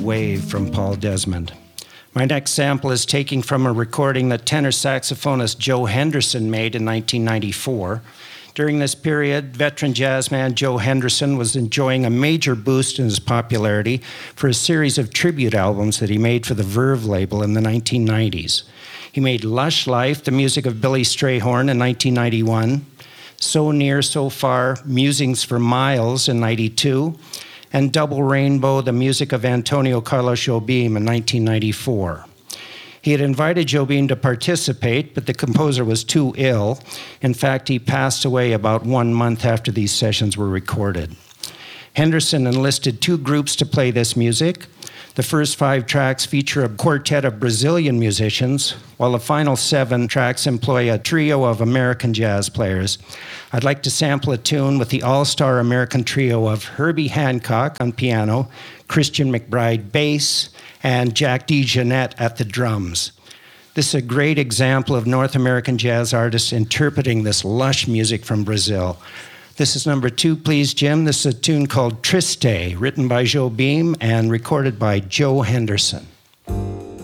Wave from Paul Desmond. My next sample is taken from a recording that tenor saxophonist Joe Henderson made in 1994. During this period, veteran jazzman Joe Henderson was enjoying a major boost in his popularity for a series of tribute albums that he made for the Verve label in the 1990s. He made Lush Life, the music of Billy Strayhorn in 1991, So Near, So Far, Musings for Miles in 92, and Double Rainbow, the music of Antonio Carlos Jobim in 1994. He had invited Jobim to participate, but the composer was too ill. In fact, he passed away about 1 month after these sessions were recorded. Henderson enlisted 2 groups to play this music. The first 5 tracks feature a quartet of Brazilian musicians, while the final 7 tracks employ a trio of American jazz players. I'd like to sample a tune with the all-star American trio of Herbie Hancock on piano, Christian McBride bass, and Jack DeJohnette at the drums. This is a great example of North American jazz artists interpreting this lush music from Brazil. This is number 2, please, Jim. This is a tune called Triste, written by Jobim and recorded by Joe Henderson.